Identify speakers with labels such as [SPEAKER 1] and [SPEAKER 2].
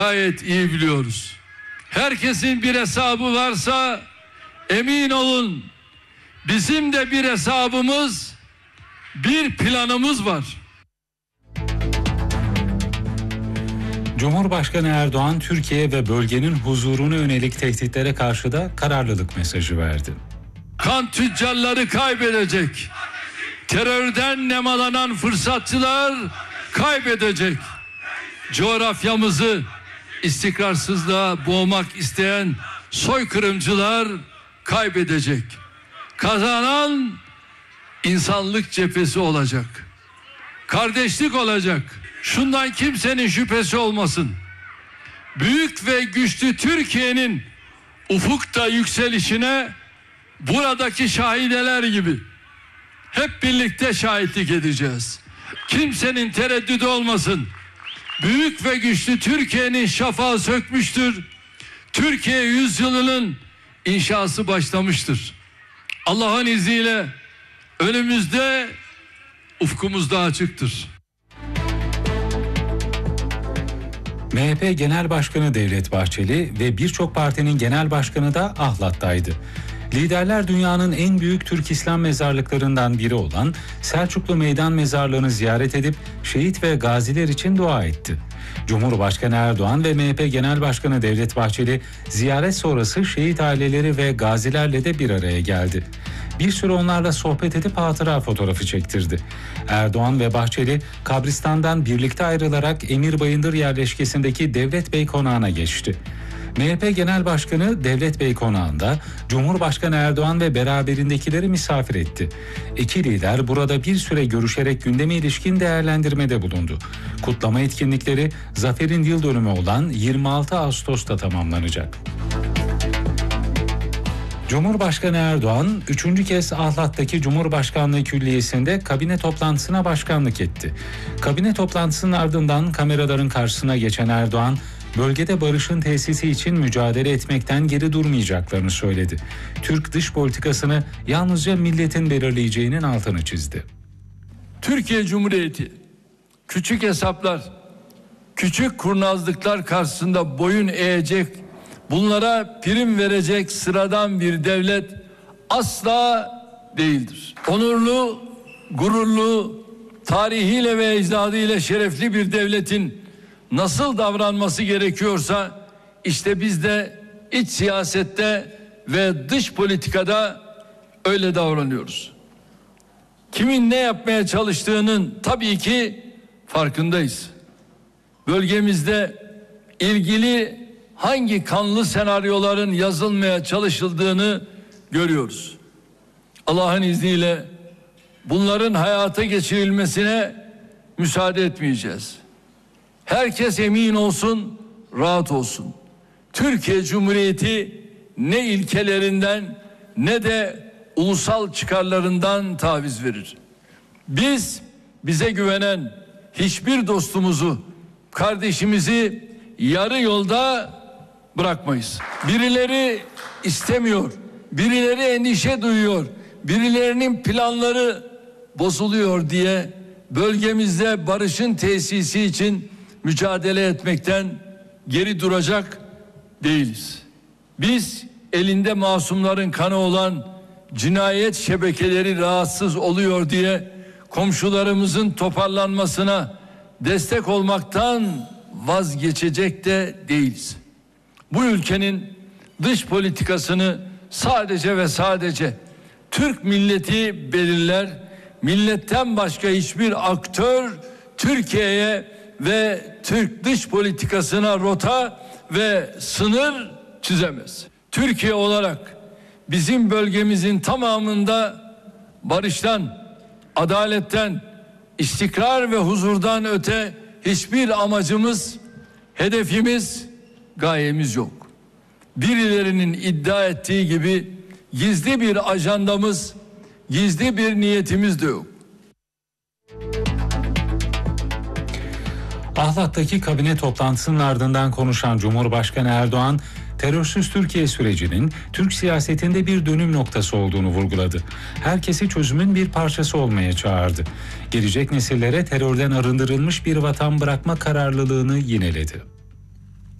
[SPEAKER 1] gayet iyi biliyoruz. Herkesin bir hesabı varsa emin olun bizim de bir hesabımız, bir planımız var.
[SPEAKER 2] Cumhurbaşkanı Erdoğan, Türkiye ve bölgenin huzuruna yönelik tehditlere karşı da kararlılık mesajı verdi.
[SPEAKER 1] Kan tüccarları kaybedecek. Terörden nemalanan fırsatçılar kaybedecek. Coğrafyamızı istikrarsızlığa boğmak isteyen soykırımcılar kaybedecek. Kazanan insanlık cephesi olacak. Kardeşlik olacak. Şundan kimsenin şüphesi olmasın. Büyük ve güçlü Türkiye'nin ufukta yükselişine buradaki şahideler gibi hep birlikte şahitlik edeceğiz. Kimsenin tereddüdü olmasın. Büyük ve güçlü Türkiye'nin şafağı sökmüştür. Türkiye yüzyılının inşası başlamıştır. Allah'ın izniyle önümüzde ufkumuz daha açıktır.
[SPEAKER 2] MHP Genel Başkanı Devlet Bahçeli ve birçok partinin genel başkanı da Ahlat'taydı. Liderler dünyanın en büyük Türk İslam mezarlıklarından biri olan Selçuklu Meydan Mezarlığı'nı ziyaret edip şehit ve gaziler için dua etti. Cumhurbaşkanı Erdoğan ve MHP Genel Başkanı Devlet Bahçeli ziyaret sonrası şehit aileleri ve gazilerle de bir araya geldi. Bir süre onlarla sohbet edip hatıra fotoğrafı çektirdi. Erdoğan ve Bahçeli kabristandan birlikte ayrılarak Emir Bayındır yerleşkesindeki Devlet Bey Konağı'na geçti. MHP Genel Başkanı Devlet Bey Konağı'nda Cumhurbaşkanı Erdoğan ve beraberindekileri misafir etti. İki lider burada bir süre görüşerek gündeme ilişkin değerlendirmede bulundu. Kutlama etkinlikleri zaferin yıl dönümü olan 26 Ağustos'ta tamamlanacak. Cumhurbaşkanı Erdoğan 3. kez Ahlat'taki Cumhurbaşkanlığı Külliyesi'nde kabine toplantısına başkanlık etti. Kabine toplantısının ardından kameraların karşısına geçen Erdoğan, bölgede barışın tesisi için mücadele etmekten geri durmayacaklarını söyledi. Türk dış politikasını yalnızca milletin belirleyeceğinin altını çizdi.
[SPEAKER 1] Türkiye Cumhuriyeti küçük hesaplar, küçük kurnazlıklar karşısında boyun eğecek, bunlara prim verecek sıradan bir devlet asla değildir. Onurlu, gururlu, tarihiyle ve ecdadıyla şerefli bir devletin nasıl davranması gerekiyorsa işte biz de iç siyasette ve dış politikada öyle davranıyoruz. Kimin ne yapmaya çalıştığının tabii ki farkındayız. Bölgemizde ilgili hangi kanlı senaryoların yazılmaya çalışıldığını görüyoruz. Allah'ın izniyle bunların hayata geçirilmesine müsaade etmeyeceğiz. Herkes emin olsun, rahat olsun. Türkiye Cumhuriyeti ne ilkelerinden ne de ulusal çıkarlarından taviz verir. Biz bize güvenen hiçbir dostumuzu, kardeşimizi yarı yolda bırakmayız. Birileri istemiyor, birileri endişe duyuyor, birilerinin planları bozuluyor diye bölgemizde barışın tesisi için mücadele etmekten geri duracak değiliz. Biz elinde masumların kanı olan cinayet şebekeleri rahatsız oluyor diye komşularımızın toparlanmasına destek olmaktan vazgeçecek de değiliz. Bu ülkenin dış politikasını sadece ve sadece Türk milleti belirler. Milletten başka hiçbir aktör Türkiye'ye ve Türk dış politikasına rota ve sınır çizemez. Türkiye olarak bizim bölgemizin tamamında barıştan, adaletten, istikrar ve huzurdan öte hiçbir amacımız, hedefimiz, gayemiz yok. Birilerinin iddia ettiği gibi gizli bir ajandamız, gizli bir niyetimiz de yok.
[SPEAKER 2] Ahlat'taki kabine toplantısının ardından konuşan Cumhurbaşkanı Erdoğan, terörsüz Türkiye sürecinin Türk siyasetinde bir dönüm noktası olduğunu vurguladı. Herkesi çözümün bir parçası olmaya çağırdı. Gelecek nesillere terörden arındırılmış bir vatan bırakma kararlılığını yineledi.